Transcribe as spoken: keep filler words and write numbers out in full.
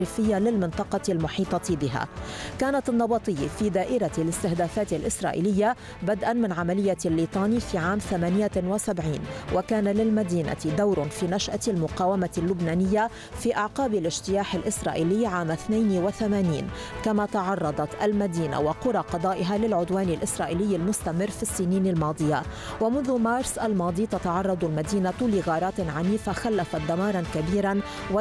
للمنطقة المحيطة بها. كانت النبطية في دائرة الاستهدافات الإسرائيلية بدءا من عملية الليطاني في عام ثمانية وسبعين، وكان للمدينة دور في نشأة المقاومة اللبنانية في أعقاب الاجتياح الإسرائيلي عام اثنين وثمانين، كما تعرضت المدينة وقرى قضائها للعدوان الإسرائيلي المستمر في السنين الماضية. ومنذ مارس الماضي تتعرض المدينة لغارات عنيفة خلفت دمارا كبيرا